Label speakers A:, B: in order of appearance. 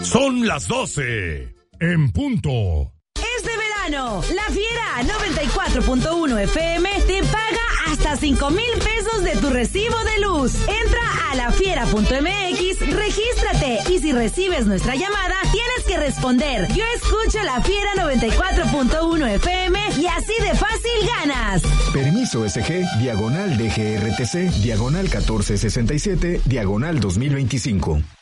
A: Son las 12 en punto.
B: Este verano, La Fiera 94.1 FM te paga hasta 5,000 pesos de tu recibo de luz. Entra a lafiera.mx, regístrate y si recibes nuestra llamada, tienes que responder: yo escucho La Fiera 94.1 FM y así de fácil ganas.
C: Permiso SG, /DGRTC, /1467, /2025.